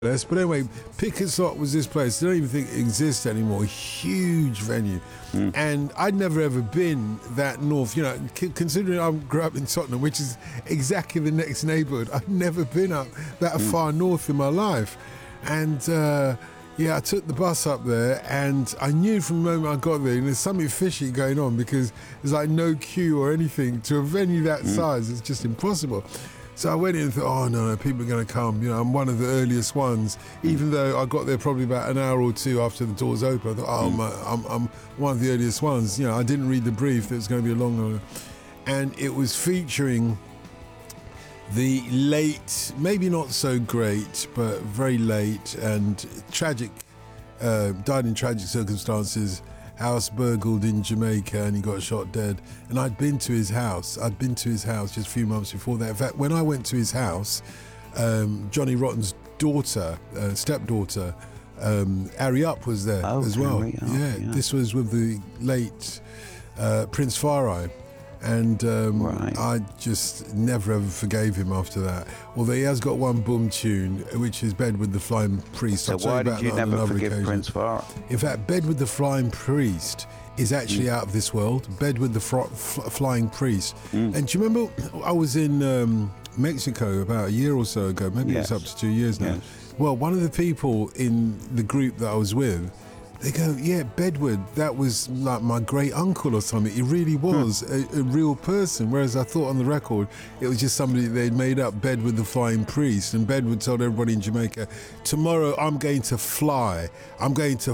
But anyway, Picassot was this place. I don't even think it exists anymore. Huge venue. And I'd never ever been that north. You know, considering I grew up in Tottenham, which is exactly the next neighbourhood, I've never been up that far north in my life. And I took the bus up there, and I knew from the moment I got there, there's something fishy going on, because there's like no queue or anything to a venue that size. It's just impossible. So I went in and thought, oh no, people are going to come. You know, I'm one of the earliest ones, even though I got there probably about an hour or two after the doors opened. I thought, I'm one of the earliest ones. You know, I didn't read the brief that it was going to be a long one. And it was featuring the late, maybe not so great, but very late and tragic, died in tragic circumstances, house burgled in Jamaica, and he got shot dead. And I'd been to his house just a few months before that. In fact, when I went to his house, Johnny Rotten's daughter, stepdaughter, Ari Up was there as well. Yeah, this was with the late Prince Farai. And I just never ever forgave him after that. Although he has got one boom tune, which is Bed with the Flying Priest. So why did you never forgive Prince Farai? In fact, Bed with the Flying Priest is actually out of this world. Bed with the Flying Priest. And do you remember I was in Mexico about a year or so ago, maybe it's up to 2 years now. Yes. Well, one of the people in the group that I was with, they go, yeah, Bedward, that was like my great uncle or something. He really was a real person. Whereas I thought on the record, it was just somebody they'd made up, Bedward the Flying Priest. And Bedward told everybody in Jamaica, tomorrow I'm going to fly. I'm going to